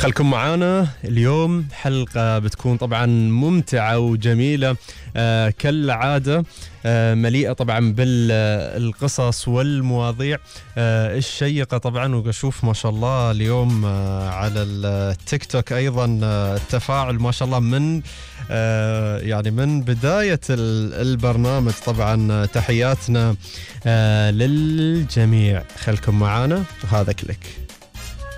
خلكم معانا اليوم حلقة بتكون طبعا ممتعة وجميلة كالعادة، مليئة طبعا بالقصص والمواضيع الشيقة طبعا. وأشوف ما شاء الله اليوم على التيك توك أيضا التفاعل ما شاء الله من يعني من بداية البرنامج. طبعا تحياتنا للجميع، خلكم معانا وهذا كليك.